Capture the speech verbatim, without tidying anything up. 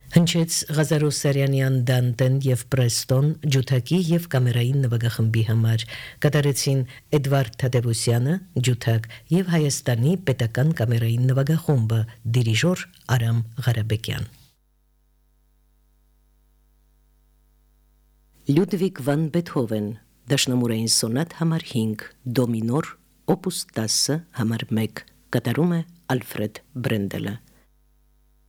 Հնչեց Ղազարոսարյանյան Դանտեն եւ Պրեստոն ջութակի եւ կամերային նվագախմբի համար, կատարեցին Էդվարդ Թադևոսյանը ջութակ եւ Հայաստանի պետական կամերային նվագախումբը, դիրիժոր Արամ Ղարաբեկյան։ Լյուդվիգ վան Բեթհովեն, դաշնամուրային սոնատ համար հինգ, դո մինոր, օպուս տասը համար մեկ, կատարում է Ալֆրեդ Բրենդելը։